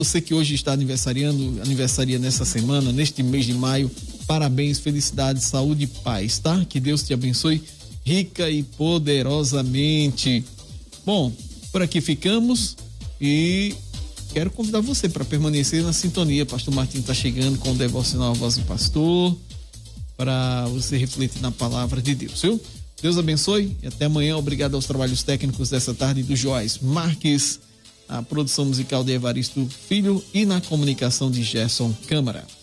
Você que hoje está aniversaria nessa semana, neste mês de maio, parabéns, felicidade, saúde e paz, tá? Que Deus te abençoe rica e poderosamente. Bom, por aqui ficamos e quero convidar você para permanecer na sintonia. Pastor Martinho está chegando com o devocional Voz do Pastor, para você refletir na palavra de Deus, viu? Deus abençoe e até amanhã. Obrigado aos trabalhos técnicos dessa tarde do Joás Marques, a produção musical de Evaristo Filho e na comunicação de Gerson Câmara.